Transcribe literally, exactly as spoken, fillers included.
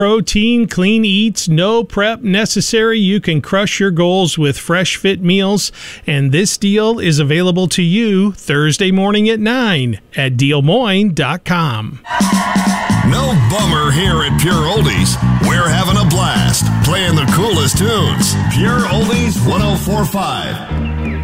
protein, clean eats, no prep necessary. You can crush your goals with Fresh Fit meals, and this deal is available to you Thursday morning at nine at deal moines dot com. No bummer here at Pure Oldies. We're having a blast playing the coolest tunes. Pure Oldies one oh four point five.